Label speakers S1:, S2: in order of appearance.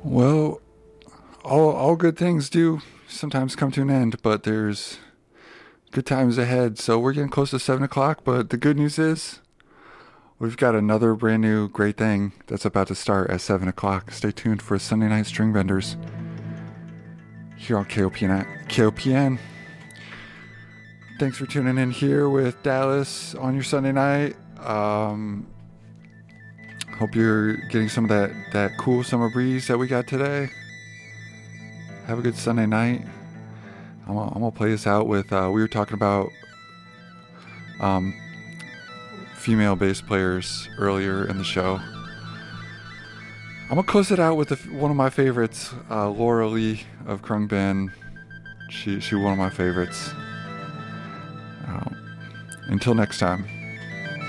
S1: Well, all good things do sometimes come to an end, but there's good times ahead. So we're getting close to 7 o'clock, but the good news is we've got another brand new great thing that's about to start at 7 o'clock. Stay tuned for Sunday Night String Vendors here on KOPN. Thanks for tuning in here with Dallas on your Sunday night. Hope you're getting some of that cool summer breeze that we got today. Have a good Sunday night. I'm gonna play this out with, we were talking about female bass players earlier in the show. I'm gonna close it out with one of my favorites, Laura Lee of Khruangbin. She one of my favorites. Until next time.